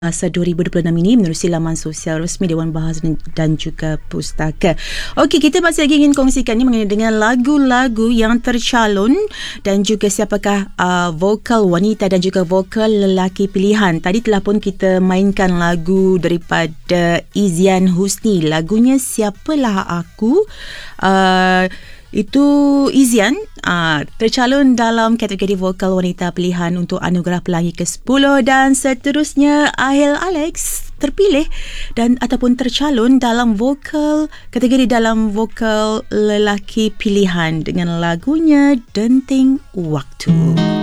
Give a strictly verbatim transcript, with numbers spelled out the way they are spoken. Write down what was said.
Masa dua ribu dua puluh enam ini menerusi laman sosial resmi Dewan Bahasa dan juga Pustaka. Okey, kita masih lagi ingin kongsikan ni mengenai dengan lagu-lagu yang tercalon dan juga siapakah uh, vokal wanita dan juga vokal lelaki pilihan. Tadi telah pun kita mainkan lagu daripada Izian Husni. Lagunya Siapalah Aku. Uh, Itu Izian uh, tercalon dalam kategori vokal wanita pilihan untuk Anugerah Pelangi ke sepuluh, dan seterusnya Ahel Alex terpilih dan ataupun tercalon dalam vokal kategori dalam vokal lelaki pilihan dengan lagunya Denting Waktu.